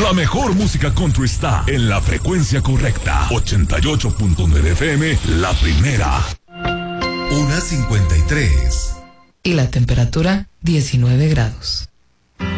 La mejor música country está en la frecuencia correcta. 88.9 FM, la primera. 1:53. Y la temperatura, 19 grados.